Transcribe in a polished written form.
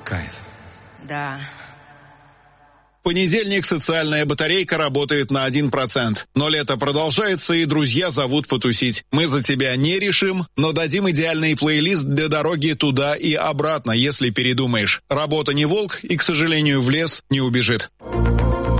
кайф. Да. В понедельник социальная батарейка работает на 1%. Но лето продолжается, и друзья зовут потусить. Мы за тебя не решим, но дадим идеальный плейлист для дороги туда и обратно, если передумаешь. Работа не волк и, к сожалению, в лес не убежит.